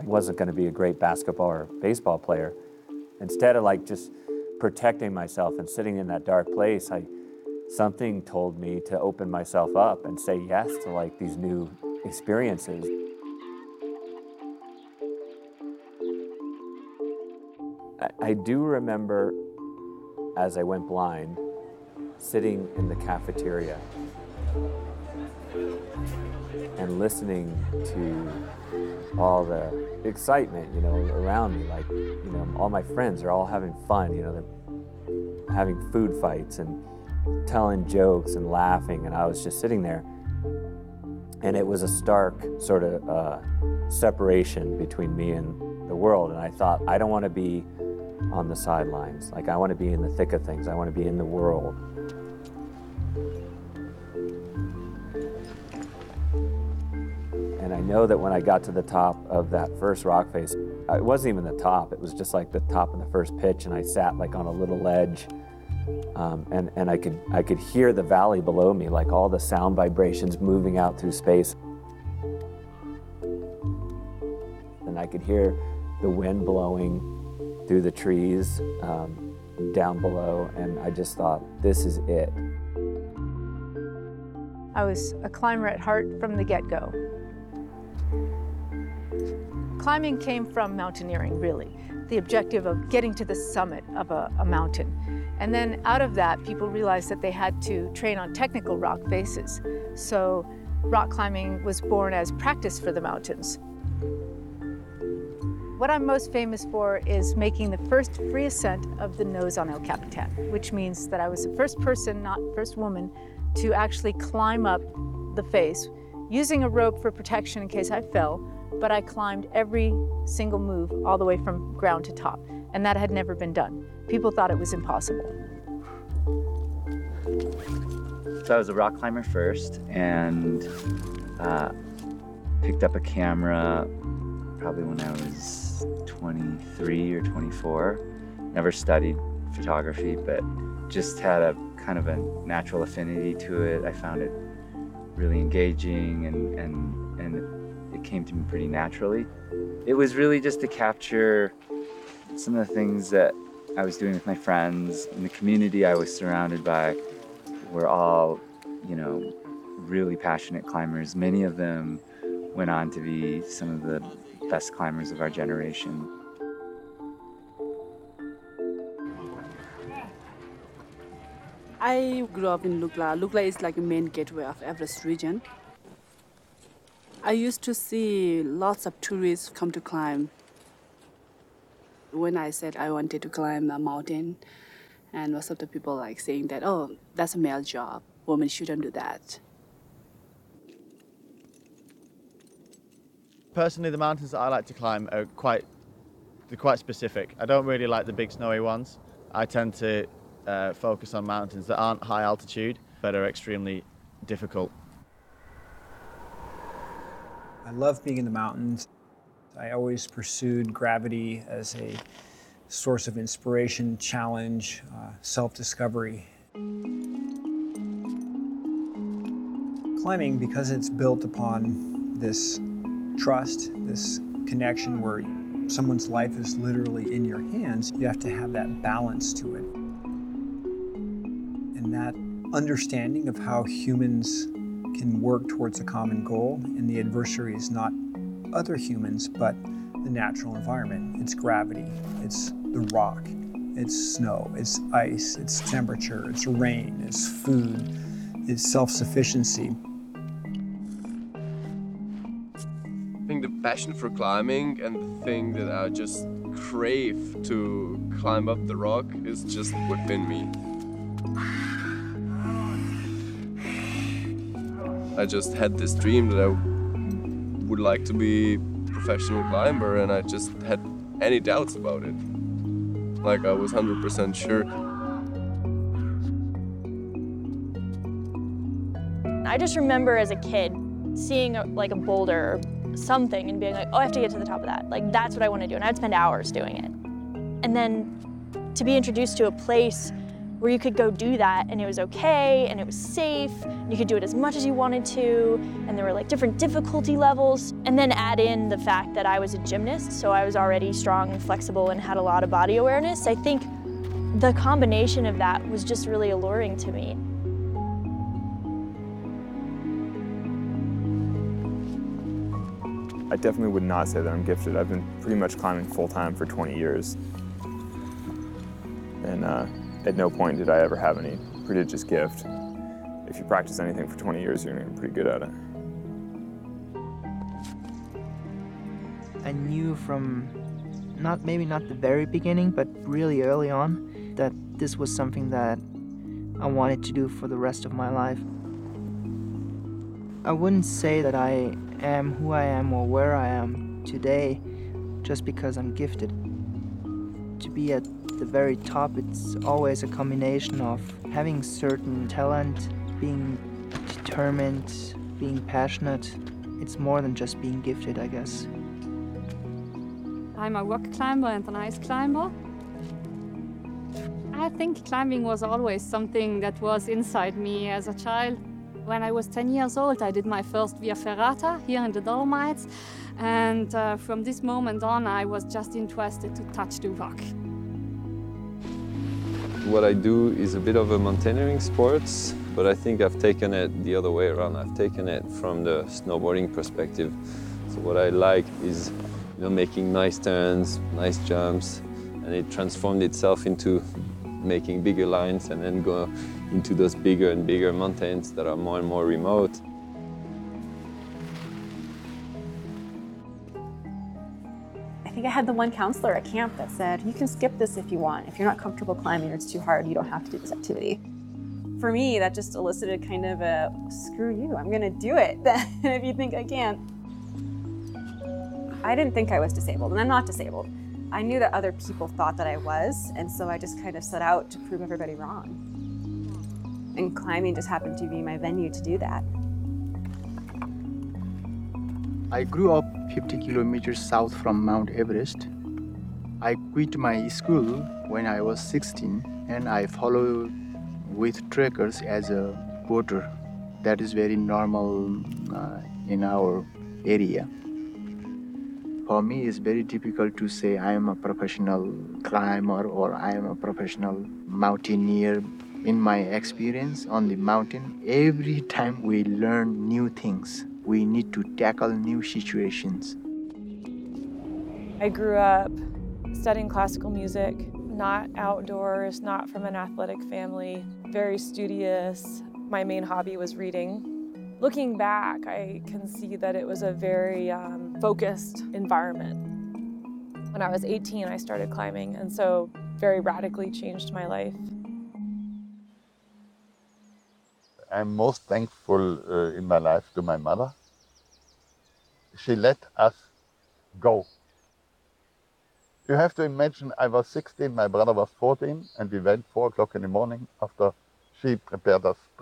wasn't going to be a great basketball or baseball player. Instead of like just protecting myself and sitting in that dark place, something told me to open myself up and say yes to like these new experiences. I do remember, as I went blind, sitting in the cafeteria and listening to all the excitement, you know, around me. Like, you know, all my friends are all having fun, you know, they're having food fights and telling jokes and laughing, and I was just sitting there. And it was a stark sort of separation between me and the world. And I thought, I don't want to be on the sidelines. Like, I want to be in the thick of things. I want to be in the world. And I know that when I got to the top of that first rock face, it wasn't even the top. It was just like the top of the first pitch, and I sat like on a little ledge. And I could hear the valley below me, like all the sound vibrations moving out through space. And I could hear the wind blowing through the trees down below, and I just thought, this is it. I was a climber at heart from the get-go. Climbing came from mountaineering, really. The objective of getting to the summit of a mountain. And then out of that, people realized that they had to train on technical rock faces. So rock climbing was born as practice for the mountains. What I'm most famous for is making the first free ascent of the nose on El Capitan, which means that I was the first person, not first woman, to actually climb up the face, using a rope for protection in case I fell, but I climbed every single move all the way from ground to top, and that had never been done. People thought it was impossible. So I was a rock climber first, and picked up a camera probably when I was 23 or 24. Never studied photography, but just had a kind of a natural affinity to it. I found it really engaging, and it came to me pretty naturally. It was really just to capture some of the things that I was doing with my friends, and the community I was surrounded by were all, you know, really passionate climbers. Many of them went on to be some of the best climbers of our generation. I grew up in Lukla. Lukla is like a main gateway of Everest region. I used to see lots of tourists come to climb. When I said I wanted to climb a mountain, and most of the people like saying that, oh, that's a male job. Women shouldn't do that. Personally, the mountains that I like to climb are quite specific. I don't really like the big snowy ones. I tend to focus on mountains that aren't high altitude, but are extremely difficult. I love being in the mountains. I always pursued gravity as a source of inspiration, challenge, self-discovery. Climbing, because it's built upon this trust, this connection where someone's life is literally in your hands, you have to have that balance to it. And that understanding of how humans can work towards a common goal, and the adversary is not other humans, but the natural environment. It's gravity, it's the rock, it's snow, it's ice, it's temperature, it's rain, it's food, it's self-sufficiency. I think the passion for climbing and the thing that I just crave to climb up the rock is just within me. I just had this dream that I would like to be a professional climber, and I just had any doubts about it. Like, I was 100% sure. I just remember as a kid seeing like a boulder or something and being like, oh, I have to get to the top of that. Like, that's what I want to do, and I'd spend hours doing it. And then to be introduced to a place where you could go do that and it was okay and it was safe, and you could do it as much as you wanted to, and there were like different difficulty levels. And then add in the fact that I was a gymnast, so I was already strong and flexible and had a lot of body awareness. I think the combination of that was just really alluring to me. I definitely would not say that I'm gifted. I've been pretty much climbing full-time for 20 years. And at no point did I ever have any prodigious gift. If you practice anything for 20 years, you're gonna get pretty good at it. I knew from maybe not the very beginning, but really early on, that this was something that I wanted to do for the rest of my life. I wouldn't say that I am who I am or where I am today just because I'm gifted. To be at the very top, it's always a combination of having certain talent, being determined, being passionate. It's more than just being gifted, I guess. I'm a rock climber and an ice climber. I think climbing was always something that was inside me as a child. When I was 10 years old, I did my first Via Ferrata here in the Dolomites, and from this moment on, I was just interested to touch the rock. What I do is a bit of a mountaineering sports, but I think I've taken it the other way around. I've taken it from the snowboarding perspective. So what I like is making nice turns, nice jumps, and it transformed itself into making bigger lines and then go into those bigger and bigger mountains that are more and more remote. I think I had the one counselor at camp that said, you can skip this if you want. If you're not comfortable climbing or it's too hard, you don't have to do this activity. For me, that just elicited kind of a, screw you, I'm gonna do it if you think I can't. I didn't think I was disabled, and I'm not disabled. I knew that other people thought that I was, and so I just kind of set out to prove everybody wrong. And climbing just happened to be my venue to do that. I grew up 50 kilometers south from Mount Everest. I quit my school when I was 16, and I followed with trekkers as a porter. That is very normal in our area. For me, it's very difficult to say I am a professional climber or I am a professional mountaineer. In my experience on the mountain, every time we learn new things, we need to tackle new situations. I grew up studying classical music, not outdoors, not from an athletic family, very studious. My main hobby was reading. Looking back, I can see that it was a very focused environment. When I was 18, I started climbing, and so very radically changed my life. I'm most thankful in my life to my mother. She let us go. You have to imagine I was 16, my brother was 14, and we went 4 o'clock in the morning after she prepared us